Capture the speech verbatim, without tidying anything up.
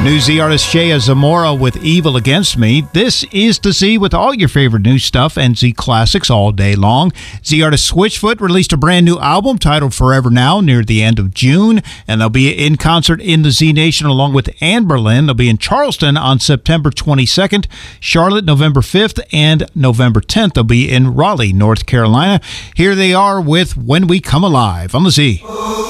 New Z artist Shea Zamora with Evil Against Me. This is the Z with all your favorite new stuff and Z classics all day long. Z artist Switchfoot released a brand new album titled Forever Now near the end of June, and they'll be in concert in the Z Nation along with Anberlin. They'll be in Charleston on September twenty-second, Charlotte November fifth, and November tenth. They'll be in Raleigh, North Carolina. Here they are with When We Come Alive on the Z.